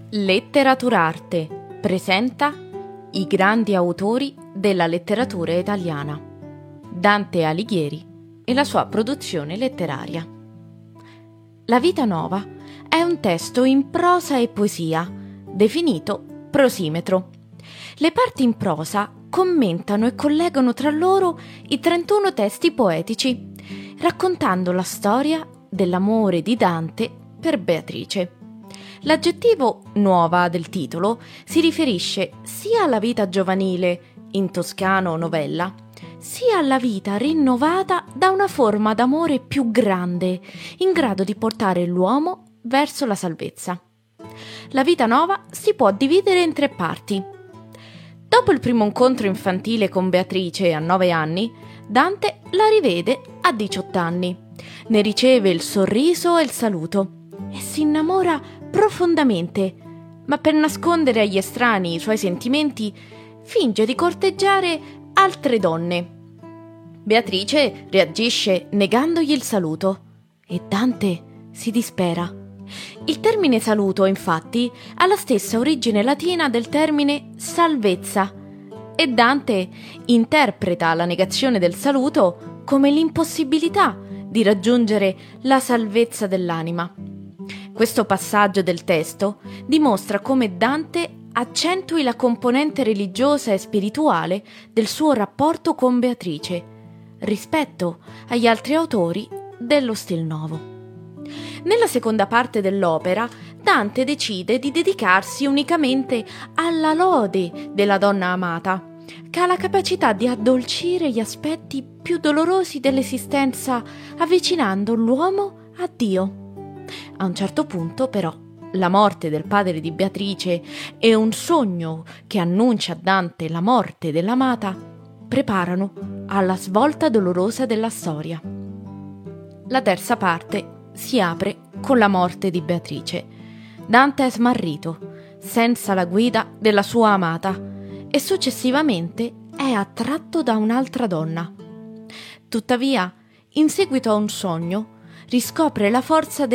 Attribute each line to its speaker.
Speaker 1: Letteraturarte presenta i grandi autori della letteratura italiana, Dante Alighieri e la sua produzione letteraria. La Vita Nova è un testo in prosa e poesia, definito prosimetro. Le parti in prosa commentano e collegano tra loro i 31 testi poetici, raccontando la storia dell'amore di Dante per Beatrice. L'aggettivo nuova del titolo si riferisce sia alla vita giovanile, in toscano novella, sia alla vita rinnovata da una forma d'amore più grande, in grado di portare l'uomo verso la salvezza. La Vita Nova si può dividere in 3 parti. Dopo il primo incontro infantile con Beatrice a 9 anni, Dante la rivede a 18 anni. Ne riceve il sorriso e il saluto e si innamora profondamente, ma per nascondere agli estranei i suoi sentimenti finge di corteggiare altre donne. Beatrice reagisce negandogli il saluto e Dante si dispera. Il termine saluto, infatti, ha la stessa origine latina del termine salvezza e Dante interpreta la negazione del saluto come l'impossibilità di raggiungere la salvezza dell'anima. Questo passaggio del testo dimostra come Dante accentui la componente religiosa e spirituale del suo rapporto con Beatrice rispetto agli altri autori dello Stil Novo. Nella seconda parte dell'opera, Dante decide di dedicarsi unicamente alla lode della donna amata, che ha la capacità di addolcire gli aspetti più dolorosi dell'esistenza, avvicinando l'uomo a Dio. A un certo punto, però, la morte del padre di Beatrice e un sogno che annuncia a Dante la morte dell'amata preparano alla svolta dolorosa della storia. La terza parte si apre con la morte di Beatrice. Dante è smarrito, senza la guida della sua amata, e successivamente è attratto da un'altra donna. Tuttavia, in seguito a un sogno, riscopre la forza